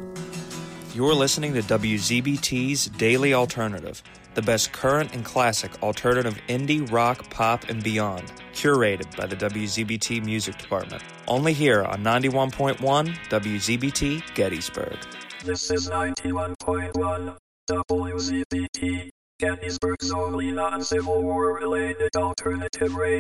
You're listening to WZBT's Daily Alternative, the best current and classic alternative indie, rock, pop, and beyond, curated by the WZBT Music Department. Only here on 91.1 WZBT Gettysburg. This is 91.1 WZBT, Gettysburg's only non-Civil War-related alternative radio.